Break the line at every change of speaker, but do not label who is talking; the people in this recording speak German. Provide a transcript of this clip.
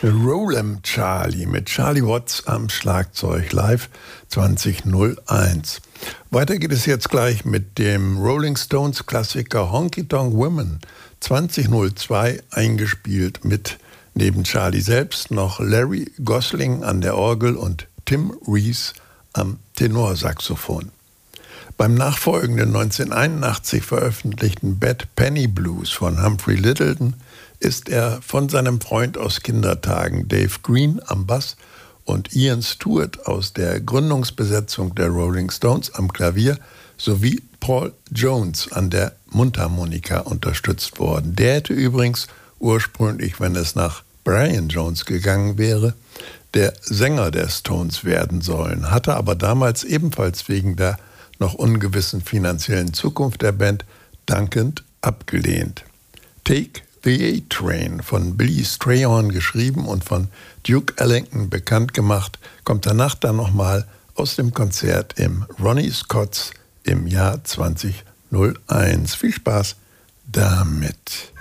Roll'em Charlie mit Charlie Watts am Schlagzeug live 2001. Weiter geht es jetzt gleich mit dem Rolling Stones Klassiker Honky Tonk Women 2002 eingespielt mit neben Charlie selbst noch Larry Gosling an der Orgel und Tim Rees am Tenorsaxophon. Beim nachfolgenden 1981 veröffentlichten Bad Penny Blues von Humphrey Lyttelton ist er von seinem Freund aus Kindertagen Dave Green am Bass und Ian Stewart aus der Gründungsbesetzung der Rolling Stones am Klavier sowie Paul Jones an der Mundharmonika unterstützt worden. Der hätte übrigens ursprünglich, wenn es nach Brian Jones gegangen wäre, der Sänger der Stones werden sollen, hatte aber damals ebenfalls wegen der noch ungewissen finanziellen Zukunft der Band dankend abgelehnt. Take the A-Train von Billy Strayhorn geschrieben und von Duke Ellington bekannt gemacht, kommt danach dann nochmal aus dem Konzert im Ronnie Scott's im Jahr 2001. Viel Spaß damit.